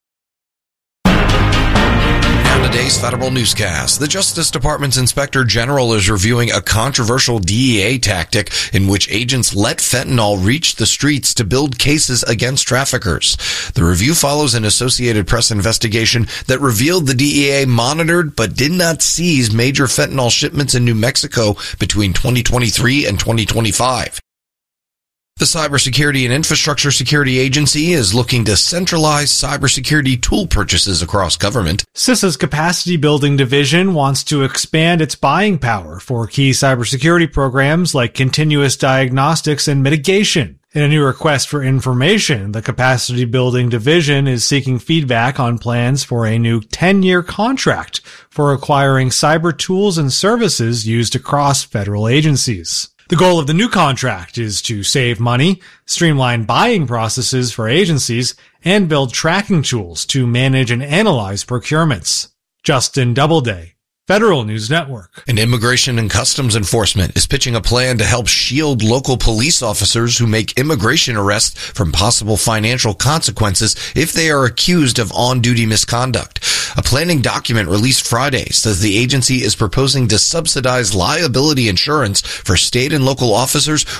Today's Federal Newscast. The Justice Department's Inspector General is reviewing a controversial DEA tactic in which agents let fentanyl reach the streets to build cases against traffickers. The review follows an Associated Press investigation that revealed the DEA monitored but did not seize major fentanyl shipments in New Mexico between 2023 and 2025. The Cybersecurity and Infrastructure Security Agency is looking to centralize cybersecurity tool purchases across government. CISA's Capacity Building Division wants to expand its buying power for key cybersecurity programs like continuous diagnostics and mitigation. In a new request for information, the Capacity Building Division is seeking feedback on plans for a new 10-year contract for acquiring cyber tools and services used across federal agencies. The goal of the new contract is to save money, streamline buying processes for agencies, and build tracking tools to manage and analyze procurements. Justin Doubleday, Federal News Network. And Immigration and Customs Enforcement is pitching a plan to help shield local police officers who make immigration arrests from possible financial consequences if they are accused of on-duty misconduct. A planning document released Friday says the agency is proposing to subsidize liability insurance for state and local officers